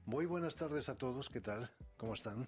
Muy buenas tardes a todos, ¿qué tal? ¿Cómo están?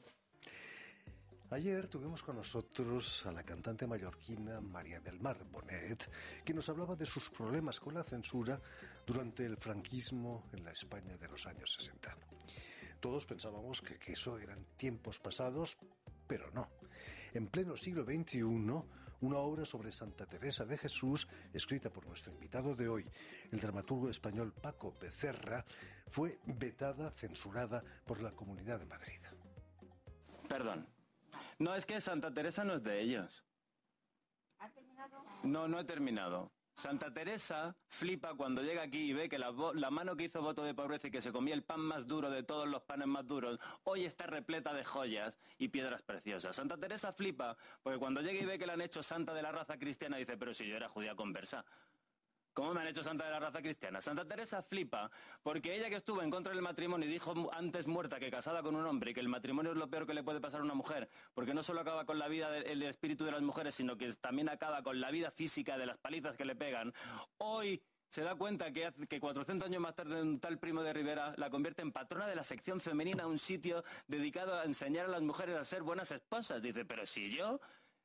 Ayer tuvimos con nosotros a la cantante mallorquina María del Mar Bonet, que nos hablaba de sus problemas con la censura durante el franquismo en la España de los años 60. Todos pensábamos que eso eran tiempos pasados, pero no. En pleno siglo XXI, una obra sobre Santa Teresa de Jesús, escrita por nuestro invitado de hoy, el dramaturgo español Paco Becerra, fue vetada, censurada por la Comunidad de Madrid. Perdón. No, es que Santa Teresa no es de ellos. ¿Ha terminado? No he terminado. Santa Teresa flipa cuando llega aquí y ve que la mano que hizo voto de pobreza y que se comía el pan más duro de todos los panes más duros, hoy está repleta de joyas y piedras preciosas. Santa Teresa flipa porque cuando llega y ve que la han hecho santa de la raza cristiana, dice, pero si yo era judía conversa, ¿cómo me han hecho santa de la raza cristiana? Santa Teresa flipa porque ella, que estuvo en contra del matrimonio y dijo antes muerta que casada con un hombre y que el matrimonio es lo peor que le puede pasar a una mujer, porque no solo acaba con la vida el espíritu de las mujeres, sino que también acaba con la vida física de las palizas que le pegan, hoy se da cuenta que 400 años más tarde un tal Primo de Rivera la convierte en patrona de la sección femenina, un sitio dedicado a enseñar a las mujeres a ser buenas esposas. Dice, pero si yo...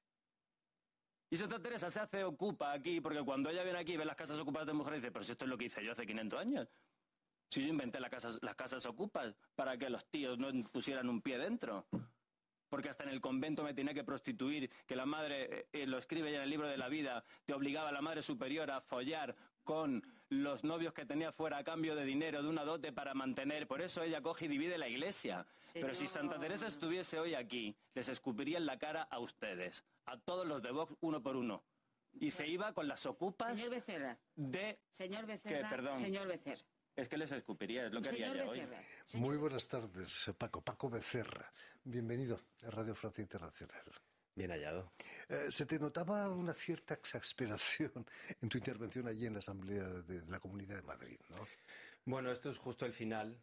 Y Santa Teresa se hace ocupa aquí, porque cuando ella viene aquí y ve las casas ocupadas de mujeres, dice, pero si esto es lo que hice yo hace 500 años. Si yo inventé las casas ocupas para que los tíos no pusieran un pie dentro. Porque hasta en el convento me tenía que prostituir, que la madre, lo escribe ya en el libro de la vida, te obligaba a la madre superior a follar con los novios que tenía fuera a cambio de dinero, de una dote para mantener. Por eso ella coge y divide la iglesia. Pero si Santa Teresa estuviese hoy aquí, les escupiría en la cara a ustedes, a todos los de Vox, uno por uno. Y se iba con las ocupas Señor Becerra. de... Señor Becerra. ¿Qué? Perdón. Señor Becerra. Es que les escupiría, es lo que haría Señor yo hoy. Becerra. Muy buenas tardes, Paco Becerra. Bienvenido a Radio Francia Internacional. Bien hallado. Se te notaba una cierta exasperación en tu intervención allí en la Asamblea de la Comunidad de Madrid, ¿no? Bueno, esto es justo el final.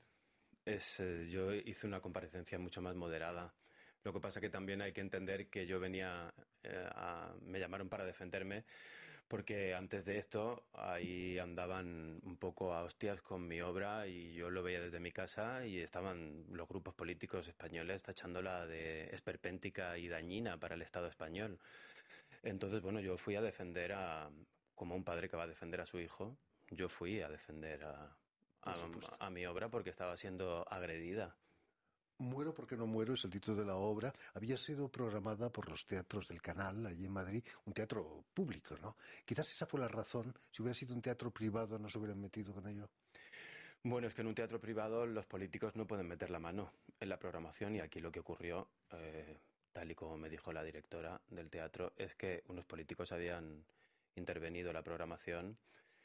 Yo hice una comparecencia mucho más moderada. Lo que pasa que también hay que entender que yo venía, me llamaron para defenderme, porque antes de esto ahí andaban un poco a hostias con mi obra y yo lo veía desde mi casa y estaban los grupos políticos españoles tachándola de esperpéntica y dañina para el Estado español. Entonces, bueno, yo fui a defender como un padre que va a defender a su hijo, yo fui a defender a mi obra porque estaba siendo agredida. Muero porque no muero es el título de la obra. Había sido programada por los teatros del Canal, allí en Madrid, un teatro público, ¿no? Quizás esa fue la razón. Si hubiera sido un teatro privado, no se hubieran metido con ello. Bueno, es que en un teatro privado los políticos no pueden meter la mano en la programación y aquí lo que ocurrió, tal y como me dijo la directora del teatro, es que unos políticos habían intervenido en la programación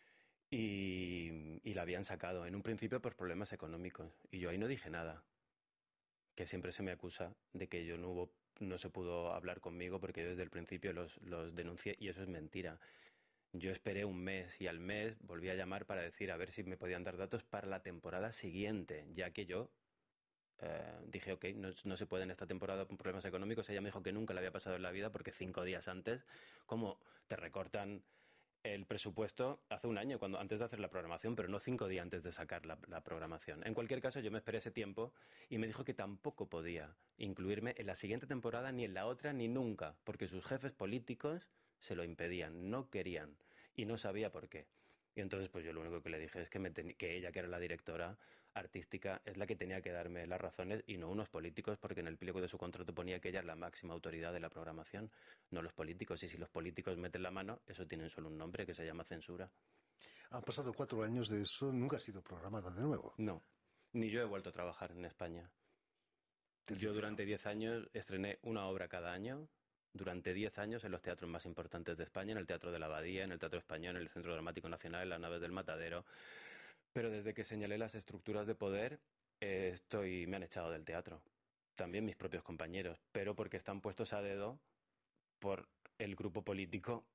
y la habían sacado en un principio por problemas económicos y yo ahí no dije nada. Que siempre se me acusa de que no se pudo hablar conmigo porque yo desde el principio los denuncié y eso es mentira. Yo esperé un mes y al mes volví a llamar para decir a ver si me podían dar datos para la temporada siguiente, ya que yo dije, ok, no se puede en esta temporada por problemas económicos. Ella me dijo que nunca le había pasado en la vida porque 5 días antes, como te recortan el presupuesto hace un año, antes de hacer la programación, pero no 5 días antes de sacar la programación. En cualquier caso, yo me esperé ese tiempo y me dijo que tampoco podía incluirme en la siguiente temporada, ni en la otra, ni nunca, porque sus jefes políticos se lo impedían, no querían, y no sabía por qué. Y entonces, pues yo lo único que le dije es que ella, que era la directora artística, es la que tenía que darme las razones y no unos políticos, porque en el pliego de su contrato ponía que ella es la máxima autoridad de la programación, no los políticos. Y si los políticos meten la mano, eso tiene solo un nombre que se llama censura. Han pasado 4 años de eso, nunca ha sido programada de nuevo. No, ni yo he vuelto a trabajar en España. Yo durante 10 años estrené una obra cada año. Durante 10 años en los teatros más importantes de España, en el Teatro de la Abadía, en el Teatro Español, en el Centro Dramático Nacional, en las Naves del Matadero. Pero desde que señalé las estructuras de poder, me han echado del teatro. También mis propios compañeros, pero porque están puestos a dedo por el grupo político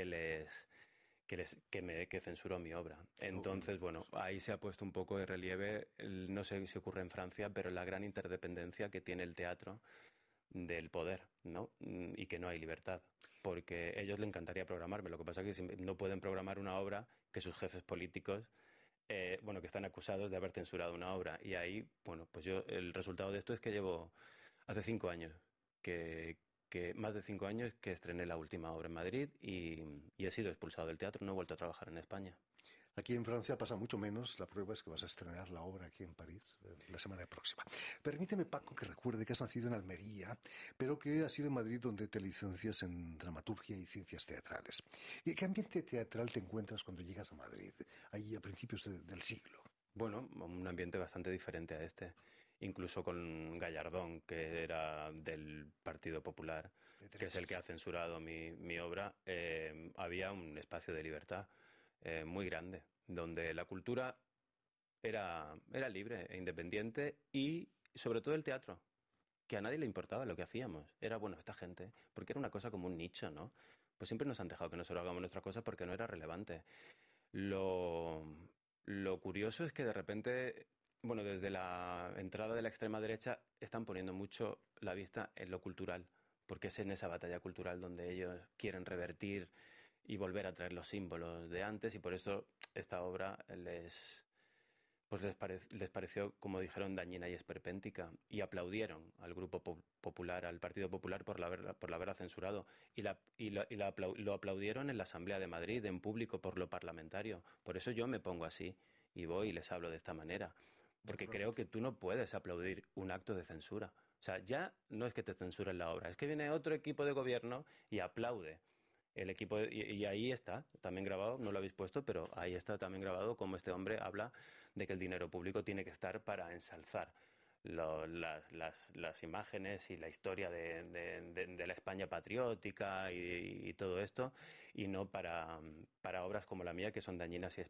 que censuró mi obra. Entonces, bueno, ahí se ha puesto un poco de relieve, no sé si ocurre en Francia, pero la gran interdependencia que tiene el teatro del poder, ¿no? Y que no hay libertad, porque a ellos les encantaría programarme. Lo que pasa es que no pueden programar una obra que sus jefes políticos bueno, que están acusados de haber censurado una obra. Y ahí, bueno, pues yo, el resultado de esto es que llevo hace 5 años, más de 5 años que estrené la última obra en Madrid y he sido expulsado del teatro, no he vuelto a trabajar en España. Aquí en Francia pasa mucho menos. La prueba es que vas a estrenar la obra aquí en París la semana próxima. Permíteme, Paco, que recuerde que has nacido en Almería, pero que has sido en Madrid donde te licencias en dramaturgia y ciencias teatrales. ¿Y qué ambiente teatral te encuentras cuando llegas a Madrid, ahí a principios del siglo? Bueno, un ambiente bastante diferente a este. Incluso con Gallardón, que era del Partido Popular, De que es el que derechas. ha censurado mi obra, había un espacio de libertad muy grande, donde la cultura era libre e independiente y sobre todo el teatro, que a nadie le importaba lo que hacíamos. Era, bueno, esta gente, porque era una cosa como un nicho, ¿no? Pues siempre nos han dejado que nosotros hagamos nuestras cosas porque no era relevante. Lo, lo curioso es que de repente, bueno, desde la entrada de la extrema derecha están poniendo mucho la vista en lo cultural, porque es en esa batalla cultural donde ellos quieren revertir y volver a traer los símbolos de antes y por eso esta obra les pareció, como dijeron, dañina y esperpéntica y aplaudieron al Grupo Popular, al Partido Popular por la haberla censurado lo aplaudieron en la Asamblea de Madrid, en público, por lo parlamentario. Por eso yo me pongo así y voy y les hablo de esta manera, porque creo que Naturalmente. tú no puedes aplaudir un acto de censura. O sea, ya no es que te censuren la obra, es que viene otro equipo de gobierno y aplaude el equipo, y ahí está también grabado, no lo habéis puesto, pero ahí está también grabado cómo este hombre habla de que el dinero público tiene que estar para ensalzar las imágenes y la historia de la España patriótica y todo esto, y no para obras como la mía que son dañinas